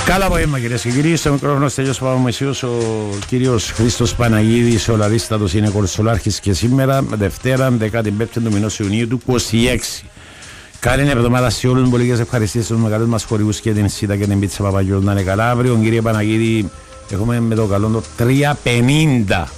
Καλά απόγευμα κυρίες και κύριοι, στο μικρόφωνο Στέλιος Παπαμεσίος, ο κύριος Χρήστος Παναγίδης, ο Λαρίστατος είναι κορσολάρχης και σήμερα, Δευτέρα, 15 του μηνός Ιουνίου του 26. Καλή εβδομάδα σε όλους, πολλές ευχαριστήσεις στους μεγάλους μας χορηγούς και την ΣΥΤΑ και την Πίτσα Παπαγιώργου να είναι καλά. Αύριο, κύριε Παναγίδη, έχουμε με το καλό το 3.50.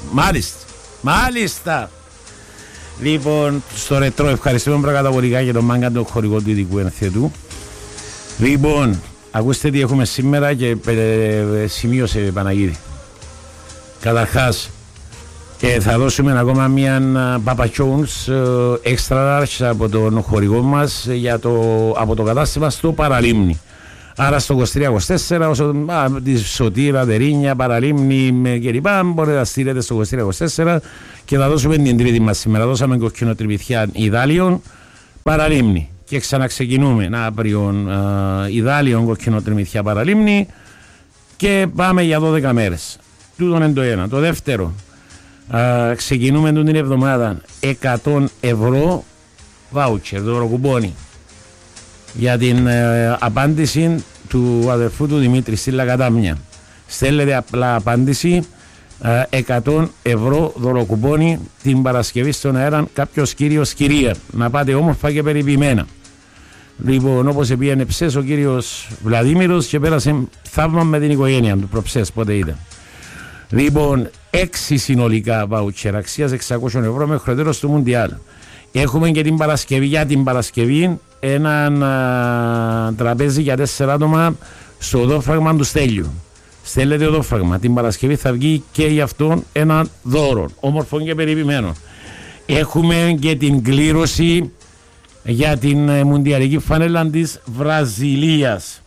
Μάλιστα. Λοιπόν, στο ρετρό ευχαριστούμε προκαταβολικά για τον μάγκα του χορηγό του ειδικού ενθέτου. Λοιπόν, ακούστε τι έχουμε σήμερα και σημείωσε Παναγίδη. Καταρχάς, θα δώσουμε ακόμα μια Papa John's Extra Large από τον χορηγό μας από το κατάστημα στο Παραλίμνη. Άρα στο 23-24, τη Σωτήρα, Δερίνια, Παραλίμνη κλπ. Μπορείτε να στείλετε στο 23-24 και θα δώσουμε την τρίτη μας σήμερα. Δώσαμε κοκκινοτρυπηθιά Ιδάλιον, Παραλίμνη. Και ξαναξεκινούμε αύριο Ιδάλιον, κοκκινοτρυπηθιά, Παραλίμνη και πάμε για 12 μέρες. Τούτον είναι το ένα. Το δεύτερο, ξεκινούμε την εβδομάδα 100 ευρώ βάουτσερ, δωροκουμπόνι για την απάντηση του αδερφού του Δημήτρη στη Λακατάμια. Στέλνετε απλά απάντηση, 100 ευρώ δωροκουμπόνι την Παρασκευή στον αέρα, κάποιος κύριος κυρία. Να πάτε όμορφα και περιποιημένα. Λοιπόν, όπως πήγαινε ψες ο κύριος Βλαδίμηρος και πέρασε θαύμα με την οικογένεια του, προψες πότε ήταν. Λοιπόν, 6 συνολικά βάουτσερ αξίας 600 ευρώ μέχρι τέλος του Μουντιάλ. Έχουμε και την Παρασκευή, για την Παρασκευή ένα τραπέζι για 4 άτομα στο οδόφραγμα του Στέλιου. Στέλνετε οδόφραγμα. Την Παρασκευή θα βγει και γι' αυτό ένα δώρο, όμορφο και περιποιημένο. Έχουμε και την κλήρωση για την μουντιαλική φανέλα της Βραζιλίας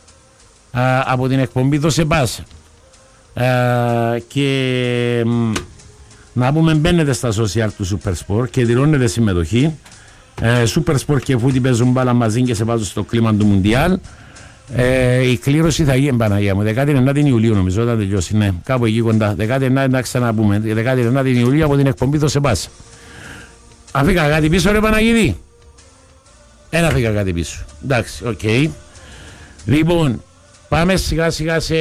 από την εκπομπή Δώσε Πάσα. Και να πούμε, μπαίνετε στα social του Supersport και δηλώνετε συμμετοχή. Supersport και Φούτι παίζουν μπάλα μαζί και σε βάζουν στο κλίμα του Μουντιάλ. Η κλήρωση θα γίνει, Παναγία μου, 19 Ιουλίου νομίζω, όταν τελειώσει. Ναι, κάπου εκεί κοντά. 19 να ξαναπούμε. 19 Ιουλίου από την εκπομπή Δώσε Πάσα. Αφήκα κάτι πίσω, ρε Παναγίδη. Ένα αφήκα κάτι πίσω. Εντάξει, οκ. Λοιπόν, πάμε σιγά σιγά σε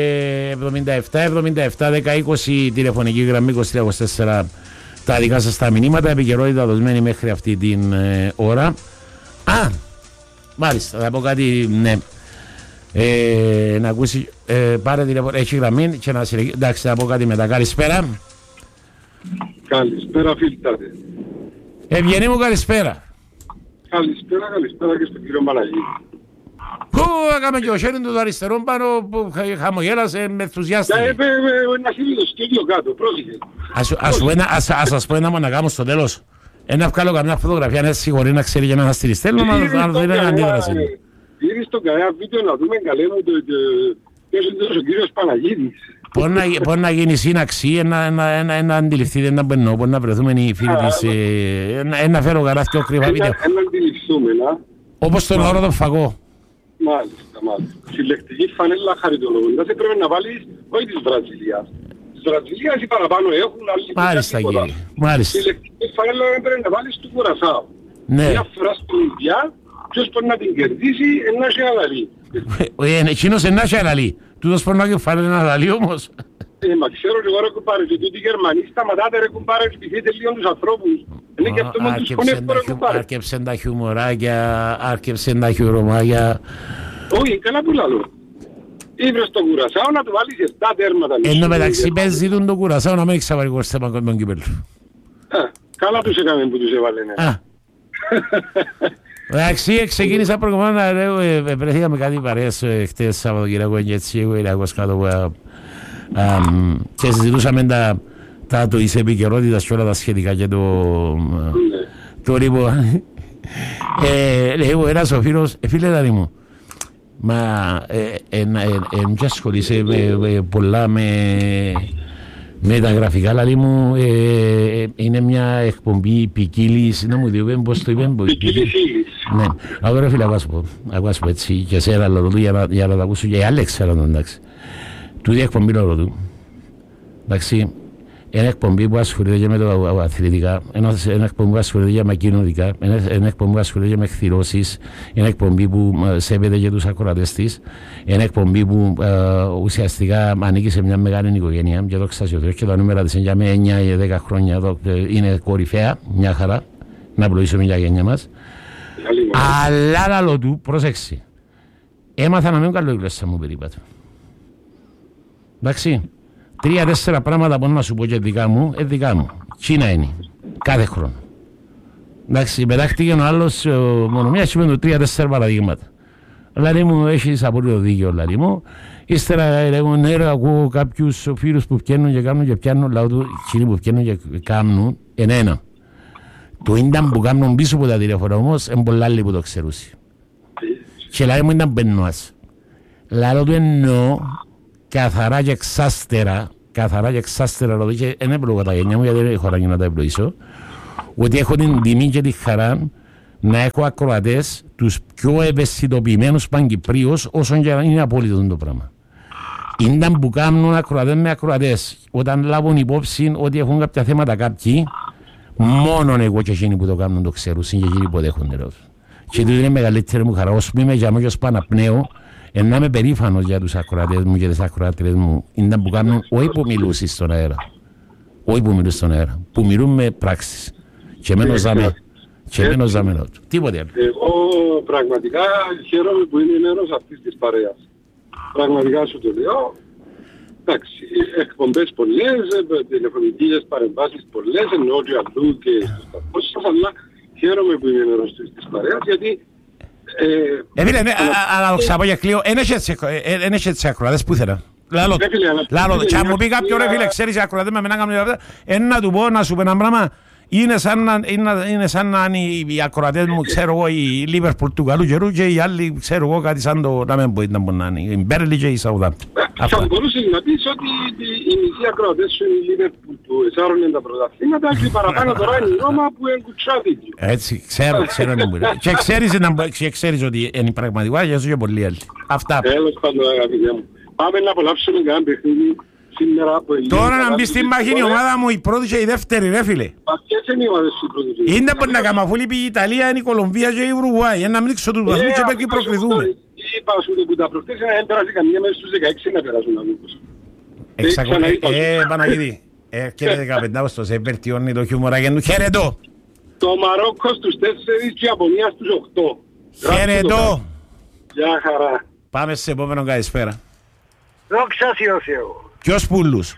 77-10-20 τηλεφωνική γραμμή 23-24 τα δικά σας τα μηνύματα, επικαιρότητα δοσμένη μέχρι αυτή την ώρα. Μάλιστα, θα πω κάτι, ναι. Να ακούσει, πάρε τηλεφωνική, έχει γραμμή και να συνεχίσει. Εντάξει, θα πω κάτι μετά. Καλησπέρα. Καλησπέρα, φίλτατε. Ευγενή μου, καλησπέρα. Καλησπέρα και στον κύριο Παναγίδη. Πού έκαμε και ο χέρι του αριστερό πάνω που χαμογέλασε με ενθουσιάστηκε. Να χείλει το σκέλιο κάτω, πρόσεχε. Ας σας πω ένα μόνο να κάνω στο τέλος. Ένα βγάλω καμιά φωτογραφία, να συγχωρεί να ξέρει για να σας τη στέλνω, αν δεν είναι αντίδραση. Ήδη στο κανένα βίντεο να δούμε καλέ μου ποιος είναι ο κύριος Παναγίδης. Πώς να γίνει σύναξη, να αντιληφθείτε, να μπαινώ, πώς να βρεθούμε οι φίλοι της, να φέρω καλά και κρυφά βίντεο. Να αντιληφθούμε, να. Όπως τον όρο τον φαγό. Μάλιστα. Συλλεκτική φανέλα χαριτολογώντας πρέπει να βάλεις όχι της Βραζιλίας. Της Βραζιλίας οι παραπάνω έχουν, άλλοι μάλιστα, κύριε. Μάλιστα. Συλλεκτική φανέλα πρέπει να βάλεις του Κουρασάου. Ναι. Μια φορά στην Ινδιά, ποιος μπορεί να την κερδίσει, ένα και αλαλή. Εκείνος ένα και αλαλή. Τούτος μπορεί να φανέλα ένα αλαλή όμως. Μα ξέρω και εγώ ρε κουμπάρε, και τούτοι Γερμανοί σταματάτε ρε κουμπάρε, επιθείτε λίγο τους ανθρώπους. Είναι και αυτό με τους χωνεύκο ρε κουμπάρε. Άρκεψεν τα χιουμοράκια, άρκεψεν τα χιουρομάκια. Όχι, καλά που λαλώ. Ήβρες τον Κουρασάο να του βάλεις 7 τέρματα. Εν τω μεταξύ παίζει τον Κουρασάο να μην έχεις απαρηγορήσει θέμα με τον κύπελλο. Καλά τους έκαμε που τους έβαλε, ναι. Εντάξει, ξεκίνησα προηγουμένως να βρεθήκαμε κάτι παρέες χτες Σαββατοκυριακό και έτσι εγώ Ηρακός κάτω και συζητούσαμε τα της επικαιρότητας και όλα τα σχετικά και το ρήπο. Λέω ένας ο φίλος, φίλε Δανή μου, μα και ασχολείσαι πολλά με τα γραφικά, δηλαδή μου είναι μια εκπομπή ποικίλης, να μου διόβεν πώς το είπαν. Ποικίλης. Ναι, αγώ ρε φίλε, αγώ πω έτσι και σε ένα λόγο του για να τα ακούσω και οι άλλοι ξέραν, εντάξει. Του εκπομπή λόγω του, εντάξει, Ένα εκπομπή που ασχολείται και με το αθλητικά, ένα εκπομπή που ασχολείται και με κοινωνικά, ένα εκπομπή που ασχολείται και με εκθυρώσεις, ένα εκπομπή που σέβεται και τους ακροατές της, ένα εκπομπή που ουσιαστικά ανήκει σε μια μεγάλη οικογένεια και δόξα τω Θεώ και τα νούμερα της για με 9-10 χρόνια είναι κορυφαία, μια χαρά, να απλοήσουμε για γένεια μας. Αλλά λάλο του, πρόσεξε, έμαθα να μην καλό η γλώσσα μου περίπατο. Εντάξει. 3-4 πράγματα που να σου πω και δικά μου. Κίνα είναι. Κάθε χρόνο. Εντάξει, πετάχτηκε ο άλλος μόνο μία και με το 3-4 παραδείγματα. Δηλαδή μου έχεις απολύτω δίκιο, δηλαδή μου. Ύστερα λέγω, ναι, ακούω κάποιους φίλους που πιένουν και κάνουν και πιάνουν, λαό του, εκείνοι που πιένουν και κάνουν, ένα. Το ήταν που κάνουν πίσω από τα τηλέφωνα όμως, είναι πολλά άλλοι που το ξέρουσι. Και λέει μου ήταν πεννόας. Λάω του εννοώ, καθαρά και εξάστερα ρωτώ και δεν έπρεπε τα γενιά μου γιατί δεν έχω να τα ευλογήσω, ότι έχω την τιμή και τη χαρά να έχω ακροατές τους πιο ευαισθητοποιημένους Παγκυπρίους όσον και είναι απόλυτο το πράγμα. Ήταν που κάνουν ακροατές με ακροατές όταν λάβουν υπόψη ότι έχουν κάποια θέματα κάποιοι, μόνον εγώ και εκείνοι που το κάνουν το ξέρουν και εκείνοι που δέχονται. Και τούτο είναι μεγαλύτερη μου χαρά, όσο είμαι για μόνος Παναπνέο. Να είμαι περήφανος για τους ακροατές μου και τις ακροάτριες μου. Είναι που κάνουν όχι που μιλούσεις στον αέρα. Όχι που μιλούν στον αέρα. Που μιλούν με πράξεις. Και μένω ζαμένο του. Τίποτε άλλο. Εγώ πραγματικά χαίρομαι που είμαι μέρος αυτής της παρέας. Πραγματικά σου το λέω. Εντάξει, εκπομπές πολλές, τηλεφωνικές παρεμβάσεις πολλές, εννοώ και αλλού και στους σταθμούς σας, αλλά χαίρομαι που είμαι μέρος της παρέας, γιατί φίλε, αλλά το ξαπώ για κλείο, εν έχει έτσι ακροατές που ήθελα. Λάλο, και αν μου πει κάποιο ρε φίλε, ξέρεις οι ακροατές με εμένα κάνουν να του πω, να σου πω ένα πράγμα, είναι σαν να είναι οι ακροατές μου, ξέρω εγώ, η Λίβερπουλ του καλού καιρού και οι άλλοι, ξέρω εγώ, κάτι σαν το, να μην μπορεί να είναι, η Μπέρλι και η Σαουδάμπτον. Θα μπορούσες να πεις ότι οι μισοί ακροατές σου είναι η Λίβερπουλ που εσάρωνε τα πρωταθλήματα και παραπάνω τώρα είναι η Ρώμα που εγκουτσάδει. Έτσι, ξέρω να μπορεί. Και ξέρεις ότι είναι πραγματικά και όσο και πολλοί άλλοι. Αυτά. Τέλος πάντων αγαπητέ μου. Πάμε να απολαύσουμε κανένα παιχνίδι σήμερα που έγινε. Τώρα να μπει στην μάχη η ομάδα μου η πρώτη και η δεύτερη ρε φίλε. Μα ποιες είναι οι ομάδες σου η πρώτη? Είναι που να καμαφούλει η Ιταλία, είναι η Κολομβία και η Ουρουγουάη. Να μην ξέρω τους βαθμούς και πρέπει να προκριθούμε. Είπα σου που τα προχτές δεν πέρασε καμία μέσα στους 16 να περάσουν να μήπως. Παναγίδη, και 15 στο σε βελτιώνει το χιούμοράκι του. Χαιρετώ. Το Μαρόκο στους 4 και η Ιαπωνία στους 8. Χαιρετώ. Γεια χαρά. Πάμε σε επόμενο καλησπέρα. Δόξα ο Θεός. Ποιος πουλούς?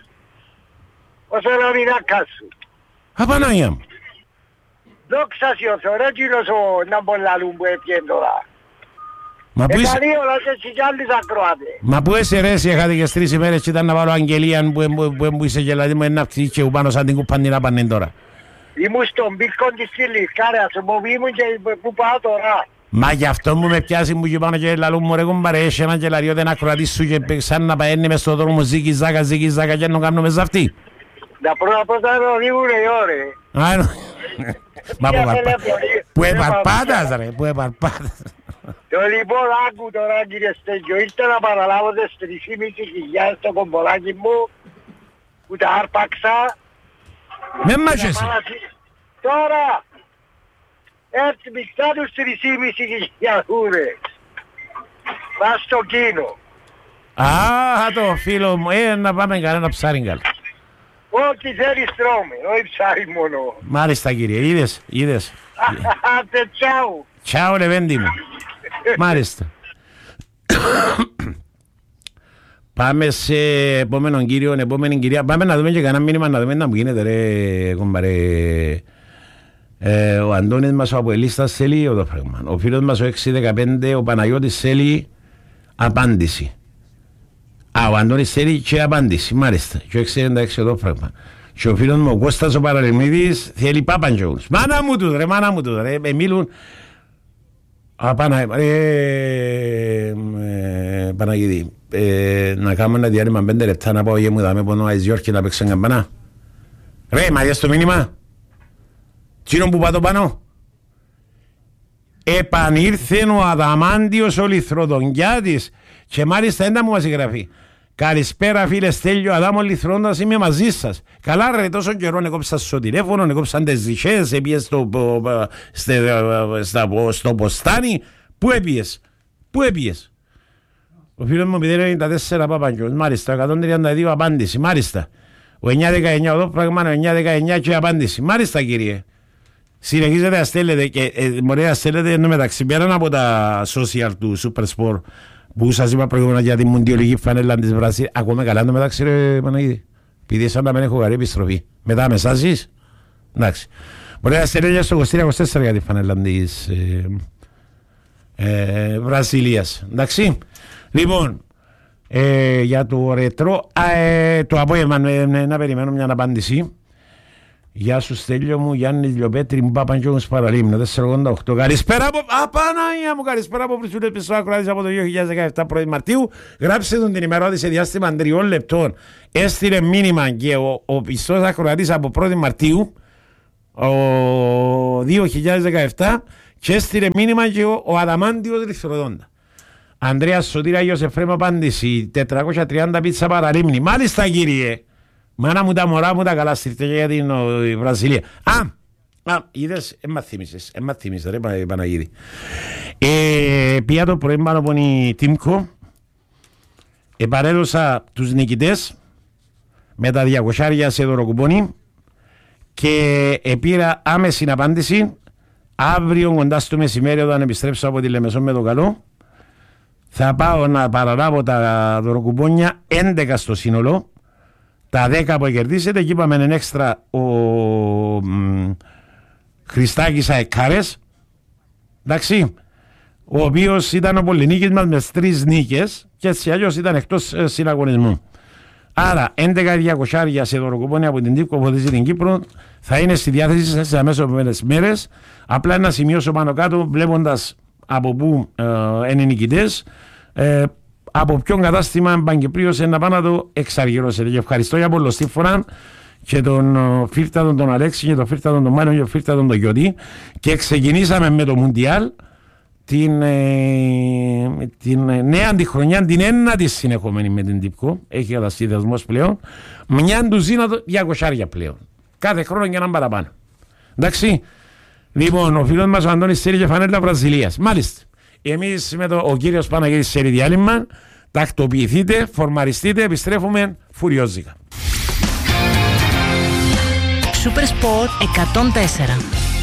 Ο Σαλαμινάκας σου. Απανάγια μου. Δόξα ο Θεός. Ρε κύριος ο Ναμπολαλούν που έπιεν τώρα. Μα πού είσαι ρε, είχατε και 3 ημέρες και ήταν να βάλω αγγελία που είσαι και δηλαδή μου ένα ψήχε που πάνω σαν την κουπάντη πάνε τώρα. Ήμουν στον πίσκον της φίλης, κάρεας, που ήμουν και που πάω τώρα. Μα γι' αυτό μου με πιάσει μου και πάνω και λαλού μου ρε κουμπάρε, έχει έναν κελαριό δεν ακροατής σου και σαν να παίρνει μες στον δρόμο ζήκη ζάκα και να κάνουμε ζαυτή. Τα πρώτα πώς θα οδηγούν οι ώρες. Μα που επαρπάτας ρε, που επαρπάτας. Το λοιπόν άκου τώρα κύριε Στέγιο, ήρθα να παραλάβω τις 3.500 στο κομπολάκι μου που τα άρπαξα. Με μάχεσαι. Τώρα έτσι μεικτά τους 3.500 ούρες. Πας στο κίνο. Α, το φίλο μου, να πάμε κανένα ψάρι καλά. Ό,τι θέλεις τρώμε, όχι ψάρι μόνο. Μάλιστα κύριε, είδες. Άντε τσάου. Τσάου λεβέντη μου. Μάλιστα. Πάμε σε επόμενον κύριο, επόμενη κυρία. Πάμε να δούμε και κανένα μήνυμα να δούμε να μου γίνεται ρε κομπαρέ. Ο Αντώνης μας ο Αποελίστας θέλει το πράγμα. Ο φίλος μας ο 615 ο Παναγιώτης θέλει απάντηση. Ο Αντώνης θέλει και απάντηση, μάλιστα. Και ο 636 το πράγμα. Και ο φίλος μου ο Κώστας ο Παραλεμίδης θέλει πάπαντζογους. Μάνα μου του ρε, μιλούν. Παναγίδη, να κάνουμε ένα διάρρημα 5 λεπτά να πάω και μου δάμε πόνο Αϊζιόρκη να παίξω καμπανά. Ρε, μα δες το μήνυμα. Τσίνο που πάτω πάνω. Επανήρθε ο Αδαμάντιος ο Λιθροδονκιάτης και μάλιστα έντα μου μας γραφεί. Καλησπέρα φίλε Στέλιο, Αδάμο Λιθρόντας, είμαι μαζί σας. Καλά ρε, τόσο καιρό έκοψα στο τηλέφωνο, έκοψαν τις ζυχές, έπιες στο ποστάνι. Πού έπιες? Ο φίλος μου 094 Παπαγγιός, μάλιστα, 132 απάντηση, μάλιστα. Ο 919 εδώ πράγμα, ο 919 και απάντηση, μάλιστα κύριε. Συνεχίζετε να στέλνετε και μπορεί να στέλνετε ενώ μεταξύ πέραν από τα social του Supersport που σας είπα προηγούμενα για τη μουντιολική φανέλα της Βραζίλιας. Ακόμα καλά το μεταξύ ρε Παναγίδη. Επειδή σαν να μην έχω καλή επιστροφή. Μετά μεσάζεις. Εντάξει. Μπορεί να στέλνετε στο 24 για τη φανέλα της Βραζιλίας. Εντάξει. Λοιπόν, για το ρετρό, το απόγευμα να περιμένω μια απάντηση. Γεια σου Στέλιο μου, Γιάννης Λιοπέτρη, Παπαγγιώμους Παραλίμνο, 488. Καλησπέρα από... Παναγία μου, καλησπέρα από Πρισσούλες Πισό Ακροάτης από το 2017 1η Μαρτίου. Γράψε τον την ημέρα ότι σε διάστημα 3 λεπτών έστειλε μήνυμα και ο Πισός Ακροάτης από 1η Μαρτίου 2017 και έστειλε μήνυμα και ο Αδαμάντιος Λιθροδόντα. Ανδρέας Σωτήρα Γιος Εφρέμ απάντηση 430 πίτσα Παραλίμνη. Μάλιστα κύριε. Μάνα μου τα μωρά μου τα καλά στήρτε για την Βραζιλία. Είδες, εμαθύμισες ρε Παναγίδη. Πια το πρωί πάνω από η Τίμκο, επαρέδωσα τους νικητές με τα 200 σε δωροκουπόνι και πήρα άμεση απάντηση. Αύριο κοντά στο μεσημέρι όταν επιστρέψω από τη Λεμεσό με το καλό θα πάω να παραλάβω τα δωροκουπόνια 11 στο σύνολο. Τα 10 που κερδίσετε, εκεί είπαμε είναι έξτρα ο Χριστάκης Αεκάρες, εντάξει, ο οποίος ήταν ο πολυνίκης μας με 3 νίκες και έτσι αλλιώς ήταν εκτός συναγωνισμού. Άρα 11.200 σε δωροκουπόνια από την Τύπκο που φωτίζει την Κύπρο θα είναι στη διάθεση σας σε αμέσως επόμενες μέρες. Απλά να σημειώσω πάνω κάτω βλέποντας από πού είναι οι νικητές. Από ποιον κατάστημα Παγκυπρίος να πάει να το εξαργυρώσετε. Και ευχαριστώ για πολλωστή φορά και τον Φίρτατον τον Αλέξη και τον Φίρτατον τον Μάνο και τον Φίρτατον τον Γιώτη και ξεκινήσαμε με το Μουντιάλ την νέα αντιχρονιά, την ένατη συνεχόμενη με την Τύπκο. Έχει καταστεί δεσμός πλέον. Μια ντουζίνα 200 πλέον. Κάθε χρόνο και έναν παραπάνω. Εντάξει. Λοιπόν, ο φίλος μας ο Αντώνης Σέρι και φανέλα Βραζιλίας. Μάλιστα. Εμείς με ο κύριος Παναγίδης σε διάλειμμα, τακτοποιηθείτε, φορμαριστείτε, επιστρέφουμε φουριόζικα. Supersport 104.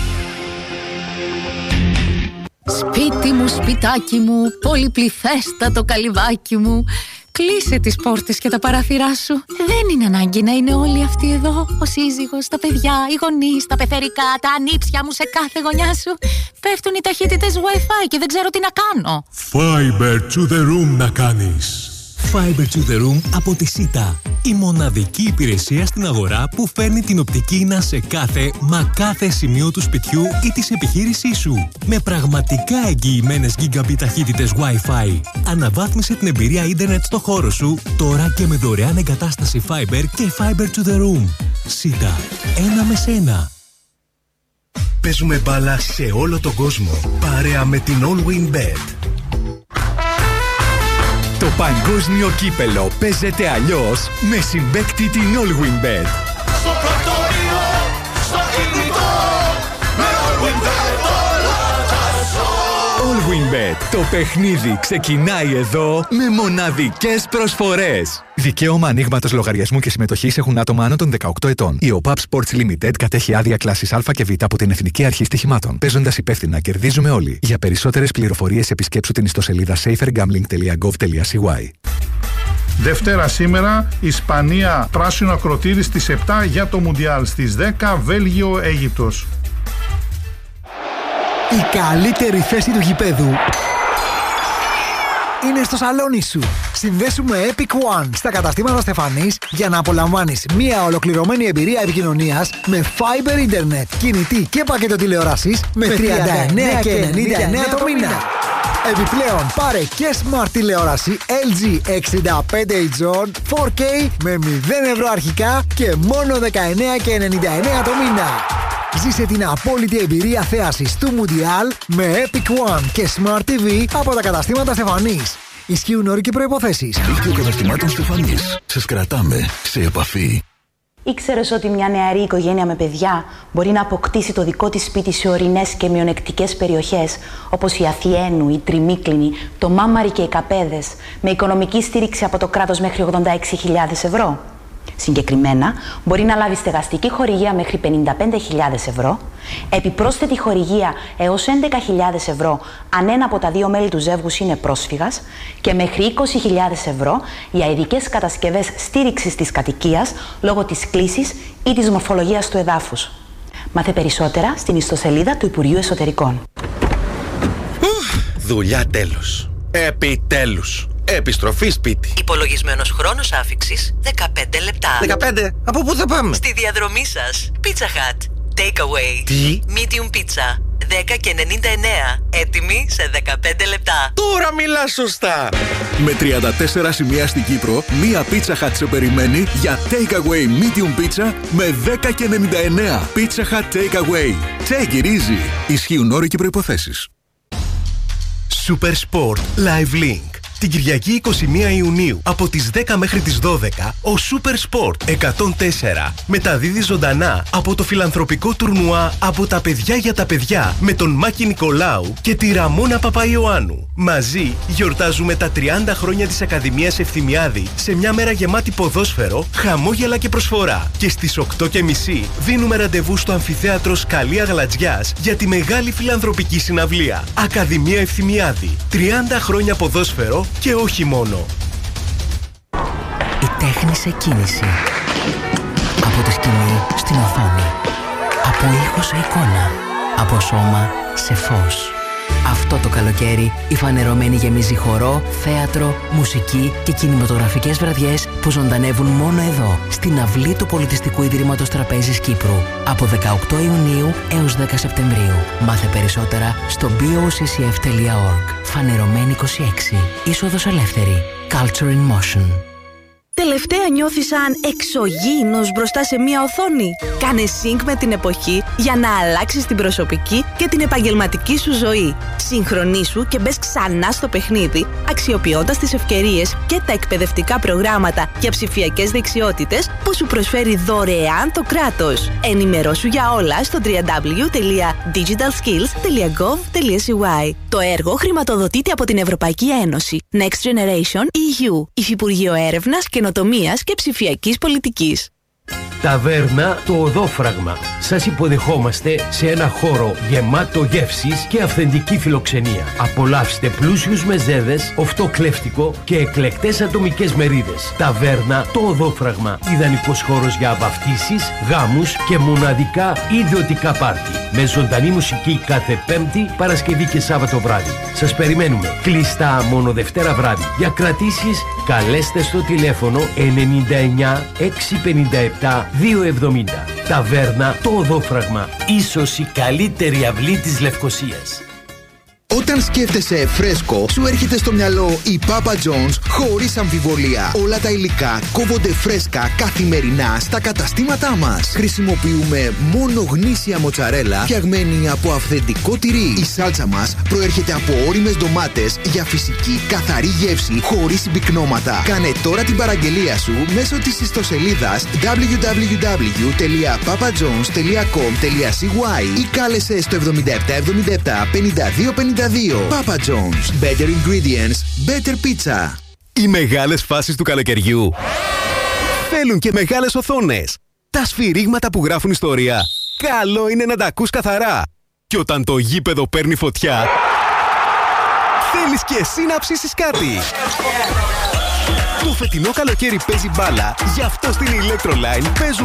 Σπίτι μου, σπιτάκι μου, πολυπληθέστατο καλυβάκι μου. Κλείσε τις πόρτες και τα παράθυρά σου. Δεν είναι ανάγκη να είναι όλοι αυτοί εδώ. Ο σύζυγος, τα παιδιά, οι γονείς, τα πεθερικά, τα ανήψια μου σε κάθε γωνιά σου. Πέφτουν οι ταχύτητες Wi-Fi και δεν ξέρω τι να κάνω. Fiber to the room να κάνεις. Fiber to the room από τη Σίτα. Η μοναδική υπηρεσία στην αγορά που φέρνει την οπτική ίνα σε κάθε σημείο του σπιτιού ή της επιχείρησής σου. Με πραγματικά εγγυημένες gigabit ταχύτητες Wi-Fi. Αναβάθμισε την εμπειρία ίντερνετ στο χώρο σου τώρα και με δωρεάν εγκατάσταση Fiber και Fiber to the room. Σίτα. Ένα με σένα. Παίζουμε μπάλα σε όλο τον κόσμο. Παρέα με την All Win Bet. Το παγκόσμιο κύπελο παίζεται αλλιώς με συμπαίκτη την All Win Bet. Στο πρακτορείο, στο κινητό, με All Win Bet όλα τα ζω. All Win Bet. Το παιχνίδι ξεκινάει εδώ με μοναδικές προσφορές. Δικαίωμα ανοίγματος λογαριασμού και συμμετοχής έχουν άτομα άνω των 18 ετών. Η OPAP Sports Limited κατέχει άδεια κλάσης Α και Β από την Εθνική Αρχή Στοιχημάτων. Παίζοντας υπεύθυνα, κερδίζουμε όλοι. Για περισσότερες πληροφορίες επισκέψου την ιστοσελίδα safergambling.gov.cy. Δευτέρα σήμερα, Ισπανία πράσινο ακροτήρι στις 7 για το Μουντιάλ. Στις 10 Βέλγιο Αίγυπτος. Η καλύτερη θέση του γηπέδου είναι στο σαλόνι σου. Συνδέσου με Epic One στα καταστήματα Στεφανής για να απολαμβάνεις μια ολοκληρωμένη εμπειρία επικοινωνίας με Fiber Internet, κινητή και πακέτο τηλεόρασης με 39 και 99 το μήνα. Επιπλέον πάρε και smart τηλεόραση LG 65 inch 4K με 0 ευρώ αρχικά και μόνο 19 και 99 το μήνα. Ζήσε την απόλυτη εμπειρία θέασης του Mundial με Epic One και Smart TV από τα καταστήματα Στεφανής. Ισχύουν όροι και προϋποθέσεις. Δίκτυο καταστημάτων Στεφανής. Σας κρατάμε σε επαφή. Ήξερες ότι μια νεαρή οικογένεια με παιδιά μπορεί να αποκτήσει το δικό της σπίτι σε ορεινές και μειονεκτικές περιοχές, όπως η Αθιένου, η Τριμίκλινη, το Μάμαρι και οι Καπέδες, με οικονομική στήριξη από το κράτος μέχρι 86.000 ευρώ. Συγκεκριμένα, μπορεί να λάβει στεγαστική χορηγία μέχρι 55.000 ευρώ, επιπρόσθετη χορηγία έως 11.000 ευρώ αν ένα από τα δύο μέλη του ζεύγους είναι πρόσφυγας και μέχρι 20.000 ευρώ για ειδικές κατασκευές στήριξης της κατοικίας λόγω της κλίσης ή της μορφολογίας του εδάφους. Μάθε περισσότερα στην ιστοσελίδα του Υπουργείου Εσωτερικών. Δουλειά τέλος. Επιτέλους. Επιστροφή σπίτι. Υπολογισμένος χρόνος άφιξης 15 λεπτά. 15? Από πού θα πάμε? Στη διαδρομή σας. Pizza Hut. Take away. Τι? Medium pizza. 10,99. Έτοιμη σε 15 λεπτά. Τώρα μιλάς σωστά. Με 34 σημεία στην Κύπρο, μία Pizza Hut σε περιμένει για Take away medium pizza με 10,99. Pizza Hut Take away. Take it easy. Ισχύουν όροι και προϋποθέσεις. Super Sport Live Link. Την Κυριακή 21 Ιουνίου από τις 10 μέχρι τις 12 ο Super Sport 104 μεταδίδει ζωντανά από το φιλανθρωπικό τουρνουά από τα παιδιά για τα παιδιά με τον Μάκη Νικολάου και τη Ραμόνα Παπαϊωάννου. Μαζί γιορτάζουμε τα 30 χρόνια της Ακαδημίας Ευθυμιάδη σε μια μέρα γεμάτη ποδόσφαιρο, χαμόγελα και προσφορά. Και στις 8:30 δίνουμε ραντεβού στο Αμφιθέατρο Σκαλία Γλατζιάς για τη μεγάλη φιλανθρωπική συναυλία. Ακαδημία Ευθυμιάδη. 30 χρόνια ποδόσφαιρο και όχι μόνο. Η τέχνη σε κίνηση. Από τη σκηνή στην οθόνη. Από ήχο σε εικόνα. Από σώμα σε φως. Αυτό το καλοκαίρι η Φανερωμένη γεμίζει χορό, θέατρο, μουσική και κινηματογραφικές βραδιές που ζωντανεύουν μόνο εδώ, στην αυλή του Πολιτιστικού Ιδρύματος Τραπέζης Κύπρου. Από 18 Ιουνίου έως 10 Σεπτεμβρίου. Μάθε περισσότερα στο boccf.org. Φανερωμένη 26. Είσοδος ελεύθερη. Culture in Motion. Τελευταία νιώθεις σαν εξωγήινος μπροστά σε μία οθόνη? Κάνε sync με την εποχή για να αλλάξεις την προσωπική και την επαγγελματική σου ζωή. Συγχρονίσου και μπες ξανά στο παιχνίδι, αξιοποιώντας τις ευκαιρίες και τα εκπαιδευτικά προγράμματα για ψηφιακές δεξιότητες που σου προσφέρει δωρεάν το κράτος. Ενημερώσου για όλα στο www.digitalskills.gov.cy. Το έργο χρηματοδοτείται από την Ευρωπαϊκή Ένωση, Next Generation EU, Υφυπουργείο Έρευνας, Καινοτομίας και Ψηφιακής Πολιτικής. Ταβέρνα Το Οδόφραγμα. Σας υποδεχόμαστε σε ένα χώρο γεμάτο γεύσεις και αυθεντική φιλοξενία. Απολαύστε πλούσιους μεζέδες, οφτοκλέφτικο και εκλεκτές ατομικές μερίδες. Ταβέρνα Το Οδόφραγμα. Ιδανικός χώρος για βαφτίσεις, γάμους και μοναδικά ιδιωτικά πάρτι. Με ζωντανή μουσική κάθε Πέμπτη, Παρασκευή και Σάββατο βράδυ. Σας περιμένουμε. Κλειστά μόνο Δευτέρα βράδυ. Για κρατήσεις καλέστε στο τηλέφωνο 99 657 270. Ταβέρνα Το Οδόφραγμα. Ίσως η καλύτερη αυλή της Λευκωσίας. Όταν σκέφτεσαι φρέσκο, σου έρχεται στο μυαλό η Papa John's χωρίς αμφιβολία. Όλα τα υλικά κόβονται φρέσκα καθημερινά στα καταστήματά μας. Χρησιμοποιούμε μόνο γνήσια μοτσαρέλα φτιαγμένη από αυθεντικό τυρί. Η σάλτσα μας προέρχεται από ώριμες ντομάτες για φυσική καθαρή γεύση χωρίς συμπυκνώματα. Κάνε τώρα την παραγγελία σου μέσω της ιστοσελίδας www.papajohns.com.cy ή κάλεσε στο 7777 5252. Papa John's. Better ingredients, better pizza. Οι μεγάλες φάσεις του καλοκαιριού θέλουν και μεγάλες οθόνες. Τα σφυρίγματα που γράφουν ιστορία καλό είναι να τα ακούς καθαρά. Και όταν το γήπεδο παίρνει φωτιά, θέλεις και εσύ να ψήσεις κάτι. Το φετινό καλοκαίρι παίζει μπάλα, γι' αυτό στην Electroline παίζουν